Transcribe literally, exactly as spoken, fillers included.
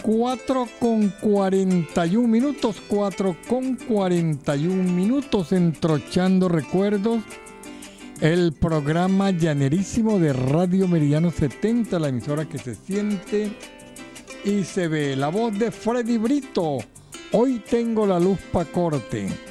cuatro con cuarenta y un minutos, cuatro con cuarenta y un minutos, entrochando recuerdos. El programa llanerísimo de Radio Meridiano setenta, la emisora que se siente y se ve. La voz de Freddy Brito. Hoy tengo la luz pa' corte.